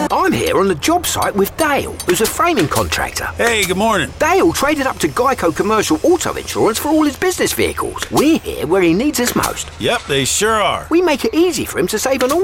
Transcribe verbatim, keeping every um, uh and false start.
I'm here on the job site with Dale, who's a framing contractor. Hey, good morning. Dale traded up to Geico Commercial Auto Insurance for all his business vehicles. We're here where he needs us most. Yep, they sure are. We make it easy for him to save on all